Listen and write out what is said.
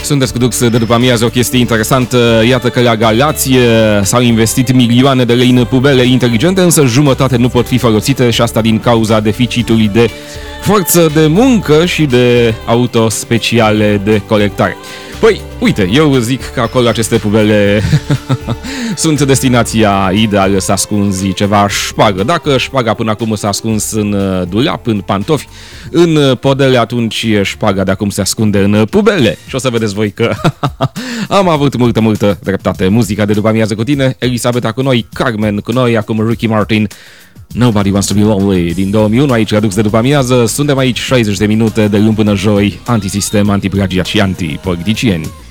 Sunteți cu Dux de după amiază, o chestie interesantă. Iată că la Galație s-au investit milioane de lei în pubele inteligente, însă jumătate nu pot fi folosite și asta din cauza deficitului de forță de muncă și de auto speciale de colectare. Păi, uite, eu zic că acolo aceste pubele sunt destinația ideală să ascunzi ceva șpagă. Dacă șpaga până acum s-a ascuns în dulap, în pantofi, în podele, atunci șpaga de acum se ascunde în pubele. Și o să vedeți voi că am avut multă dreptate. Muzica de după amiază cu tine, Elisabeta cu noi, Carmen cu noi, acum Ricky Martin, Nobody Wants to Be Lonely din 2001, aici la Dux de după amiază. Suntem aici 60 de minute de luni până joi, antisistem, antiplagiat și antipoliticieni.